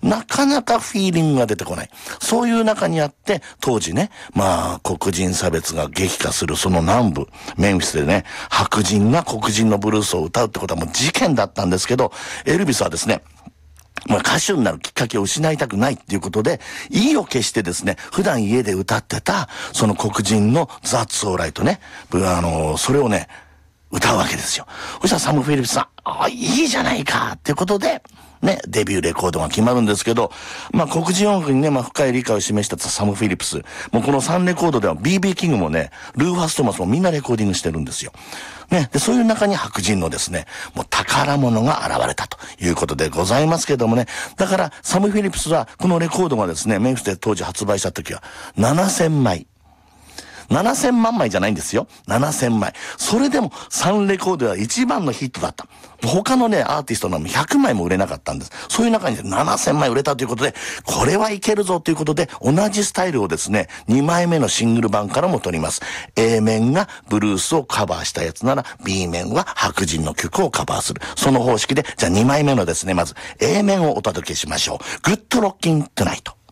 なかなかフィーリングが出てこない。そういう中にあって、当時ね、黒人差別が激化するその南部、メンフィスでね、白人が黒人のブルースを歌うってことはもう事件だったんですけど、エルビスはですね、歌手になるきっかけを失いたくないっていうことで、意を決してですね、普段家で歌ってた、その黒人のThat's Alrightね、それをね、歌うわけですよ。そしたらサム・フィリップスさん、いいじゃないかっていうことで、ね、デビューレコードが決まるんですけど、黒人音楽にね、深い理解を示したサム・フィリップス。もうこの3レコードでは BB キングもね、ルーファス・トーマスもみんなレコーディングしてるんですよ。ね、で、そういう中に白人のですね、もう宝物が現れたということでございますけどもね。だから、サム・フィリップスは、このレコードがですね、メンフィスで当時発売した時は、7000枚。7000万枚じゃないんですよ。7000枚。それでも3レコードは一番のヒットだった。他のね、アーティストの100枚も売れなかったんです。そういう中に7000枚売れたということで、これはいけるぞということで、同じスタイルをですね、2枚目のシングル版からも取ります。A 面がブルースをカバーしたやつなら、B 面は白人の曲をカバーする。その方式で、じゃあ2枚目のですね、まず A 面をお届けしましょう。グッドロッキントゥナイト。